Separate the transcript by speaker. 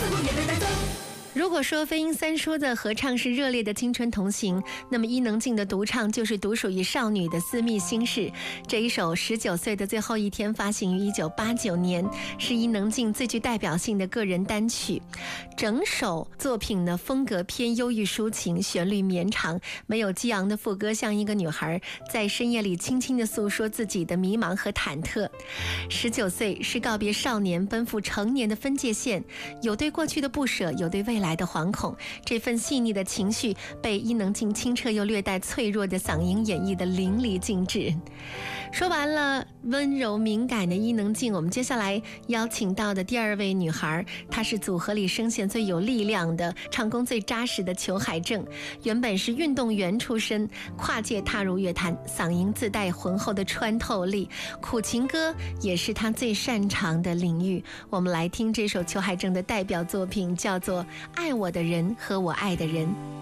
Speaker 1: 如果说飞鹰三叔的合唱是热烈的青春同行，那么伊能静的独唱就是独属于少女的私密心事。这一首19岁的最后一天发行于1989年，是伊能静最具代表性的个人单曲。整首作品呢，风格偏忧郁抒情，旋律绵长，没有激昂的副歌，像一个女孩在深夜里轻轻地诉说自己的迷茫和忐忑。19岁是告别少年奔赴成年的分界线，有对过去的不舍，有对未来的惶恐，这份细腻的情绪被伊能静清澈又略带脆弱的嗓音演绎得淋漓尽致。说完了温柔敏感的伊能静，我们接下来邀请到的第二位女孩，她是组合里声线最有力量的，唱功最扎实的裘海正。原本是运动员出身，跨界踏入乐坛，嗓音自带浑厚的穿透力，苦情歌也是她最擅长的领域。我们来听这首裘海正的代表作品，叫做《爱我的人和我爱的人》。